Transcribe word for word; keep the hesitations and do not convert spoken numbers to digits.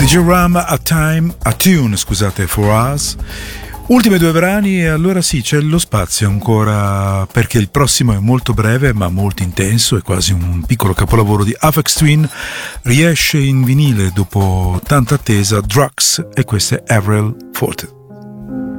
Angel Ram, A Time, A Tune, scusate, For Us. Ultime due brani e allora sì, c'è lo spazio ancora, perché il prossimo è molto breve ma molto intenso, è quasi un piccolo capolavoro di Aphex Twin. Riesce in vinile dopo tanta attesa, Drugs, e questa è Avril Forte.